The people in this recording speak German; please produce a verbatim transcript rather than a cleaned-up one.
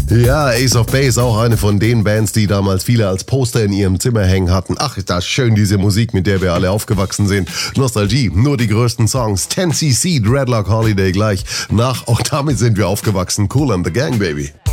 Ja, Ace of Base, auch eine von den Bands, die damals viele als Poster in ihrem Zimmer hängen hatten. Ach, ist das schön, diese Musik, mit der wir alle aufgewachsen sind. Nostalgie, nur die größten Songs. ten C C, Dreadlock Holiday gleich nach. Auch damit sind wir aufgewachsen. Kool and the Gang, Baby.